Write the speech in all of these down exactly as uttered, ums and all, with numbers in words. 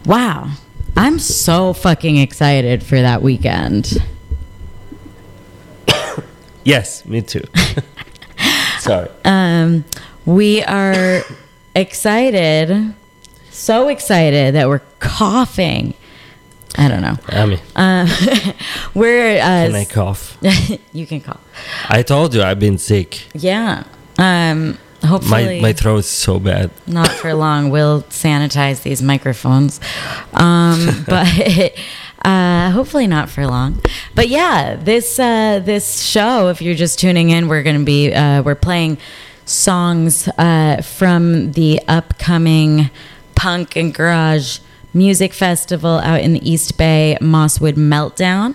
Wow. I'm so fucking excited for that weekend. Yes, me too. Sorry. Um, we are excited, so excited that we're coughing. I don't know. I mean, Um, we're. Uh, can I cough? You can cough. I told you I've been sick. Yeah. Um, hopefully, My my throat is so bad. not for long. We'll sanitize these microphones, um, but. Uh, hopefully not for long, but yeah, this uh, this show. If you're just tuning in, we're going to be uh, we're playing songs uh, from the upcoming Punk and Garage Music Festival out in the East Bay, Mosswood Meltdown.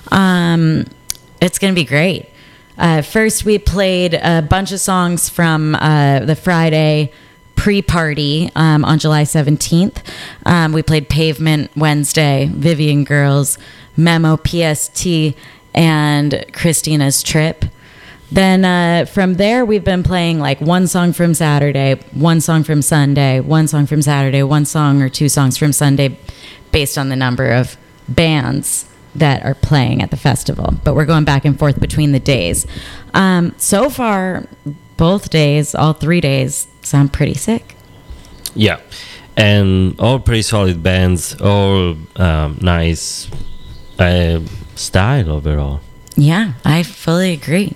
Um, it's going to be great. Uh, first, we played a bunch of songs from uh, the Friday pre-party um, on July seventeenth. Um, we played Pavement Wednesday, Vivian Girls, Memo P S T, and Christina's Trip. Then uh, from there, we've been playing like one song from Saturday, one song from Sunday, one song from Saturday, one song or two songs from Sunday, based on the number of bands that are playing at the festival. But we're going back and forth between the days. Um, so far, both days, all three days, sound pretty sick. Yeah, and all pretty solid bands, all um, nice uh, style overall. Yeah, I fully agree.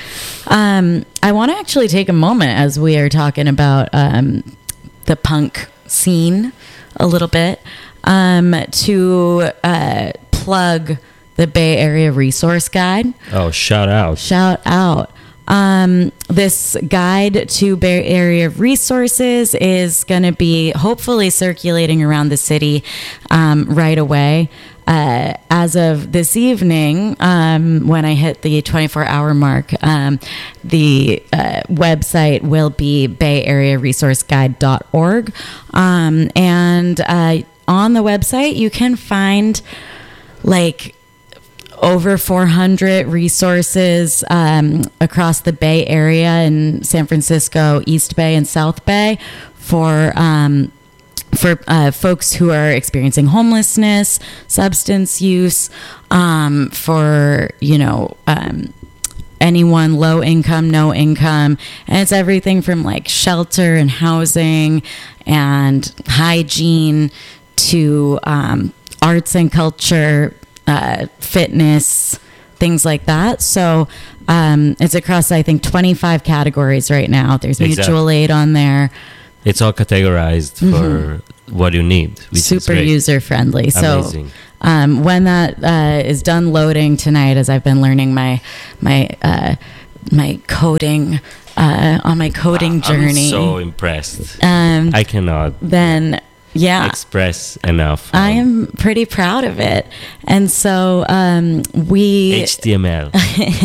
Um, I want to actually take a moment as we are talking about um, the punk scene a little bit um, to uh, plug the Bay Area Resource Guide. Oh, shout out. Shout out. Um, this guide to Bay Area resources is going to be hopefully circulating around the city um, right away. Uh, as of this evening, um, when I hit the twenty-four hour mark, um, the uh, website will be bay area resource guide dot org. Um, and uh, on the website, you can find like over four hundred resources um, across the Bay Area in San Francisco, East Bay, and South Bay for um, for uh, folks who are experiencing homelessness, substance use, um, for, you know, um, anyone low income, no income. And it's everything from like shelter and housing and hygiene to um, arts and culture, uh, fitness, things like that. So um, it's across, I think, twenty-five categories right now. There's Exactly. mutual aid on there. It's all categorized for what you need. Which is Super great. user friendly. So Amazing. um, when that uh, is done loading tonight, as I've been learning my my uh, my coding uh, on my coding Wow, journey, I'm so impressed. um, I cannot then yeah, express enough. I um, am pretty proud of it. And so um, we H T M L.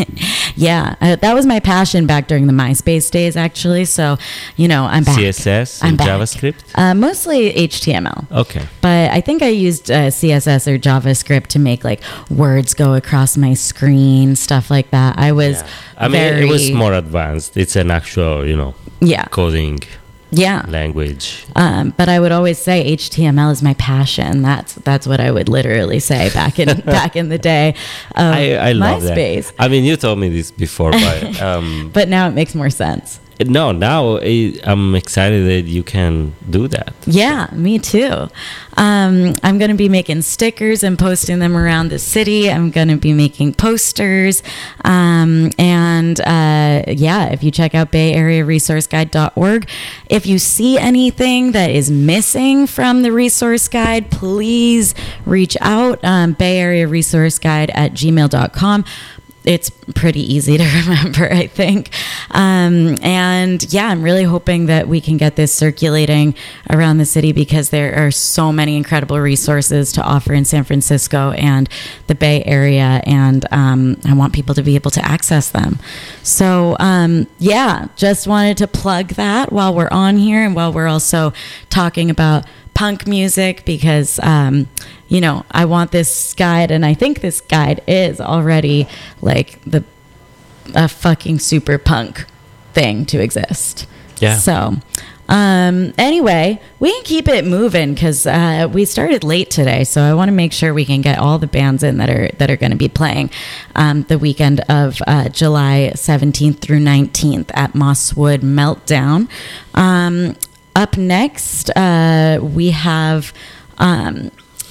yeah, uh, that was my passion back during the MySpace days, actually. So, you know, I'm back. C S S I'm and back. JavaScript. Uh, mostly H T M L. Okay. But I think I used uh, C S S or JavaScript to make like words go across my screen, stuff like that. I was Yeah. I mean, very, it was more advanced. It's an actual, you know, yeah, coding yeah. language. Um, but I would always say H T M L is my passion. That's that's what I would literally say back in back in the day of I, I love MySpace. that. I mean, you told me this before, but um, But now it makes more sense. no, now I, I'm excited that you can do that. Yeah, me too. Um, I'm going to be making stickers and posting them around the city. I'm going to be making posters. Um, and uh, yeah, if you check out bay area resource guide dot org, if you see anything that is missing from the resource guide, please reach out, um, bay area resource guide at gmail dot com. It's pretty easy to remember, I think. Um, and yeah, I'm really hoping that we can get this circulating around the city because there are so many incredible resources to offer in San Francisco and the Bay Area. And um, I want people to be able to access them. So um, yeah, just wanted to plug that while we're on here and while we're also talking about punk music because, um, you know, I want this guide, and I think this guide is already like the a fucking super punk thing to exist. Yeah. So, Um, anyway, we can keep it moving because uh, we started late today, so I want to make sure we can get all the bands in that are that are going to be playing um, the weekend of uh, July seventeenth through nineteenth at Mosswood Meltdown. Um, up next, uh, we have um,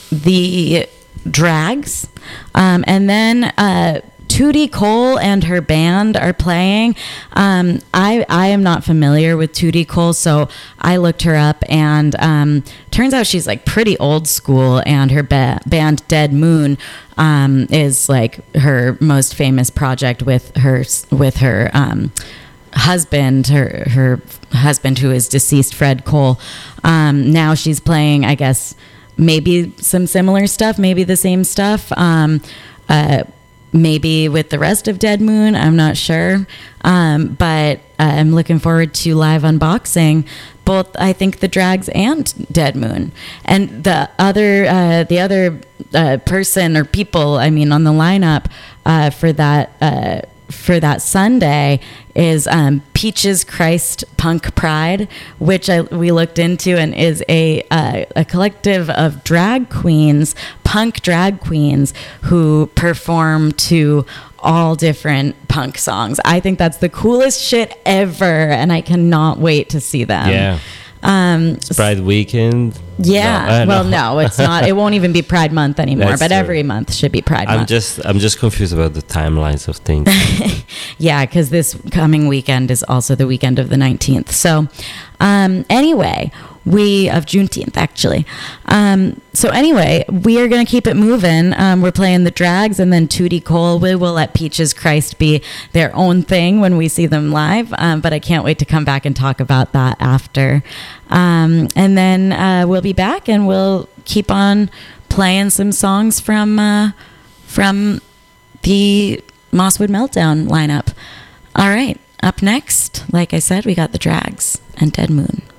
the Drags, um, and then uh, Tootie Cole and her band are playing. Um, I I am not familiar with Tootie Cole, so I looked her up, and um, turns out she's like pretty old school, and her ba- band Dead Moon um, is like her most famous project with her with her um, husband, her her husband who is deceased, Fred Cole. Um, now she's playing, I guess, maybe some similar stuff, maybe the same stuff. Um, uh, maybe with the rest of Dead Moon, I'm not sure. Um, but uh, I'm looking forward to live unboxing both, I think, the Drags and Dead Moon. And the other, uh, the other uh, person or people, I mean, on the lineup uh, for that uh, for that Sunday is um, Peaches Christ Punk Pride, which I, we looked into, and is a uh, a collective of drag queens, punk drag queens, who perform to all different punk songs. I think that's the coolest shit ever, and I cannot wait to see them. Yeah. Um, It's Pride weekend. yeah. No, uh, well, no. no, it's not. It won't even be Pride Month anymore. That's but true. every month should be Pride I'm Month. just I'm just confused about the timelines of things. Yeah, because this coming weekend is also the weekend of the nineteenth. So, um, anyway, we of Juneteenth actually. Um, so anyway, we are going to keep it moving. Um, we're playing the Drags, and then Tootie Cole. We will let Peaches Christ be their own thing when we see them live. Um, but I can't wait to come back and talk about that after. Um, and then uh, we'll be back, and we'll keep on playing some songs from uh, from the Mosswood Meltdown lineup. All right, up next, like I said, we got the Drags and Dead Moon.